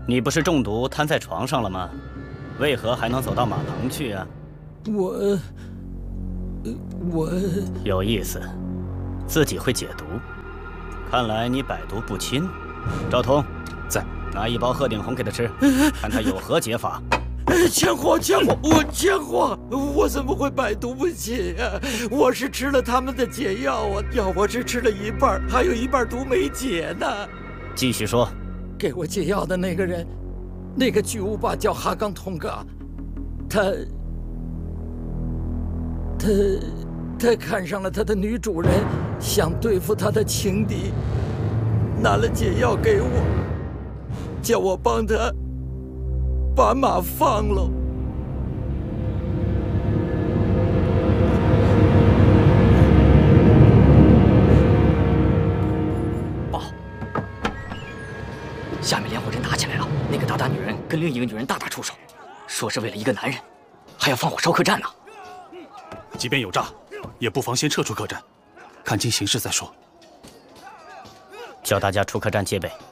你不是中毒瘫在床上了吗？为何还能走到马棚去啊？ 我有意思，自己会解毒，看来你百毒不侵。赵通， 在， 拿1包鹤顶红给他吃，看他有何解法。 千火，我怎么会百毒不侵啊？我是吃了他们的解药啊，药我只吃了一半，还有一半毒没解呢。 继续说。 给我解药的那个人，那个巨无霸叫哈冈通嘎，他看上了他的女主人，想对付他的情敌，拿了解药给我，叫我帮他把马放了。 报，下面连伙人打起来了，那个大女人跟另一个女人大打出手，说是为了一个男人，还要放火烧客栈呢。 即便有诈，也不妨先撤出客栈，看清形势再说。 叫大家出客栈戒备。